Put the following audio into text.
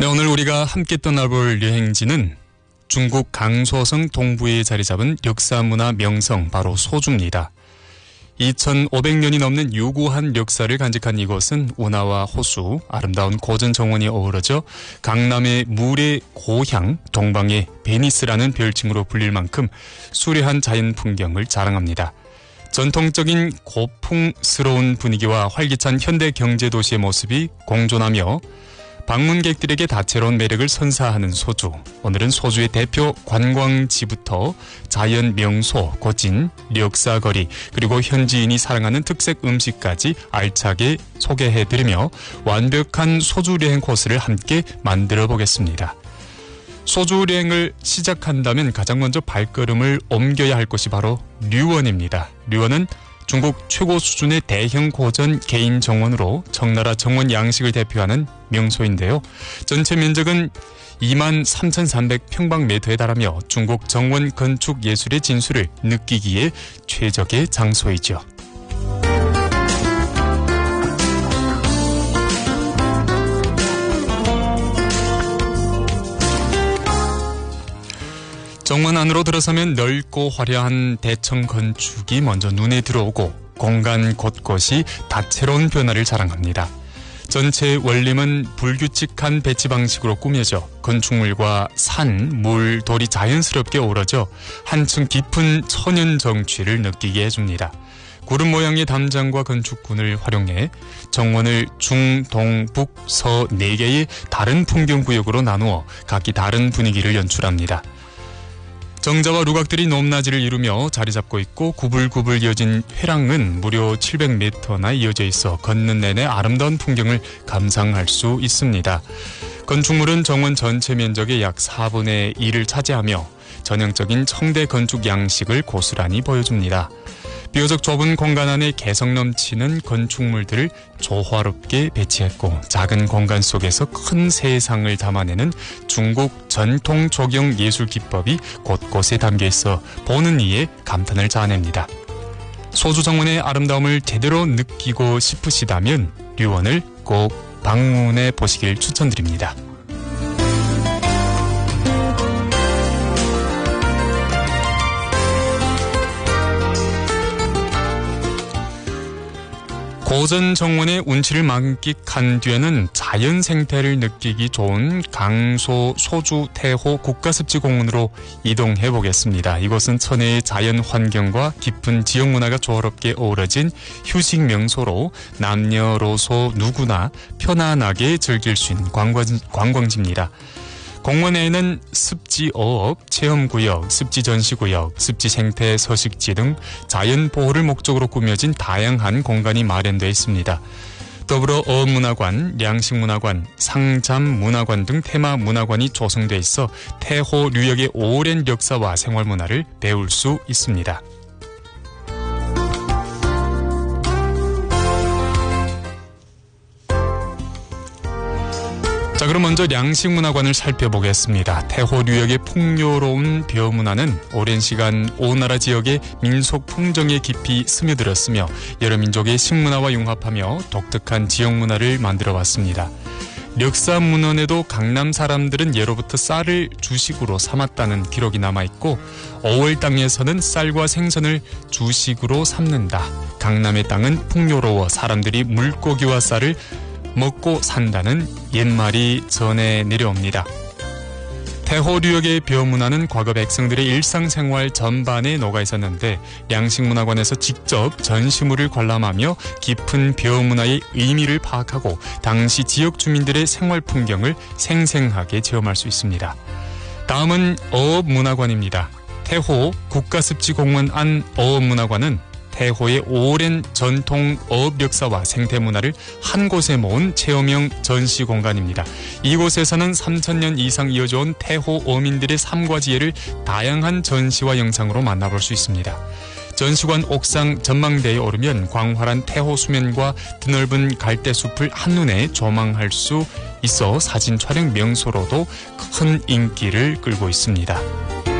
네, 오늘 우리가 함께 떠나볼 여행지는 중국 강소성 동부에 자리 잡은 역사문화 명성 바로 소주입니다. 2500년이 넘는 유구한 역사를 간직한 이곳은 운하와 호수, 아름다운 고전 정원이 어우러져 강남의 물의 고향, 동방의 베니스라는 별칭으로 불릴 만큼 수려한 자연 풍경을 자랑합니다. 전통적인 고풍스러운 분위기와 활기찬 현대 경제도시의 모습이 공존하며 방문객들에게 다채로운 매력을 선사하는 소주. 오늘은 소주의 대표 관광지부터 자연 명소, 고진, 역사거리, 그리고 현지인이 사랑하는 특색 음식까지 알차게 소개해드리며 완벽한 소주 여행 코스를 함께 만들어 보겠습니다. 소주 여행을 시작한다면 가장 먼저 발걸음을 옮겨야 할 곳이 바로 류원입니다. 류원은 중국 최고 수준의 대형 고전 개인 정원으로 청나라 정원 양식을 대표하는 명소인데요. 전체 면적은 23,300평방미터에 달하며 중국 정원 건축 예술의 진수를 느끼기에 최적의 장소이죠. 정원 안으로 들어서면 넓고 화려한 대청 건축이 먼저 눈에 들어오고 공간 곳곳이 다채로운 변화를 자랑합니다. 전체 원림은 불규칙한 배치 방식으로 꾸며져 건축물과 산, 물, 돌이 자연스럽게 어우러져 한층 깊은 천연 정취를 느끼게 해줍니다. 구름 모양의 담장과 건축군을 활용해 정원을 중, 동, 북, 서 4개의 다른 풍경구역으로 나누어 각기 다른 분위기를 연출합니다. 정자와 루각들이 높낮이를 이루며 자리 잡고 있고 구불구불 이어진 회랑은 무려 700m나 이어져 있어 걷는 내내 아름다운 풍경을 감상할 수 있습니다. 건축물은 정원 전체 면적의 약 4분의 1을 차지하며 전형적인 청대 건축 양식을 고스란히 보여줍니다. 비교적 좁은 공간 안에 개성 넘치는 건축물들을 조화롭게 배치했고 작은 공간 속에서 큰 세상을 담아내는 중국 전통 조경 예술 기법이 곳곳에 담겨 있어 보는 이에 감탄을 자아냅니다. 소주 정원의 아름다움을 제대로 느끼고 싶으시다면 류원을 꼭 방문해 보시길 추천드립니다. 고전 정원의 운치를 만끽한 뒤에는 자연 생태를 느끼기 좋은 강소 소주 태호 국가습지공원으로 이동해 보겠습니다. 이곳은 천혜의 자연 환경과 깊은 지역 문화가 조화롭게 어우러진 휴식 명소로 남녀노소 누구나 편안하게 즐길 수 있는 관광지입니다. 공원에는 습지어업, 체험구역, 습지전시구역, 습지생태 서식지 등 자연보호를 목적으로 꾸며진 다양한 공간이 마련되어 있습니다. 더불어 어업문화관, 양식문화관, 상잠문화관 등 테마문화관이 조성되어 있어 태호 류역의 오랜 역사와 생활문화를 배울 수 있습니다. 자, 그럼 먼저 양식문화관을 살펴보겠습니다. 태호 류역의 풍요로운 벼문화는 오랜 시간 오나라 지역의 민속 풍정에 깊이 스며들었으며 여러 민족의 식문화와 융합하며 독특한 지역 문화를 만들어왔습니다. 력사문헌에도 강남 사람들은 예로부터 쌀을 주식으로 삼았다는 기록이 남아있고 5월 땅에서는 쌀과 생선을 주식으로 삼는다. 강남의 땅은 풍요로워 사람들이 물고기와 쌀을 먹고 산다는 옛말이 전해 내려옵니다. 태호 류역의 벼문화는 과거 백성들의 일상생활 전반에 녹아 있었는데 양식문화관에서 직접 전시물을 관람하며 깊은 벼문화의 의미를 파악하고 당시 지역 주민들의 생활 풍경을 생생하게 체험할 수 있습니다. 다음은 어업문화관입니다. 태호 국가습지공원 안 어업문화관은 태호의 오랜 전통 어업 역사와 생태 문화를 한 곳에 모은 체험형 전시 공간입니다. 이곳에서는 3,000년 이상 이어져온 태호 어민들의 삶과 지혜를 다양한 전시와 영상으로 만나볼 수 있습니다. 전시관 옥상 전망대에 오르면 광활한 태호 수면과 드넓은 갈대숲을 한눈에 조망할 수 있어 사진 촬영 명소로도 큰 인기를 끌고 있습니다.